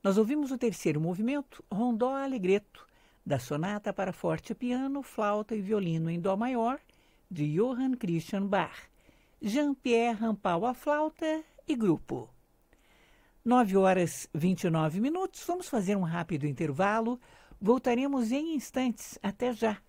Nós ouvimos o terceiro movimento, Rondó Allegretto, da Sonata para Forte Piano, Flauta e Violino em Dó Maior, de Johann Christian Bach, Jean-Pierre Rampal à flauta e grupo. 9h29. Vamos fazer um rápido intervalo. Voltaremos em instantes. Até já!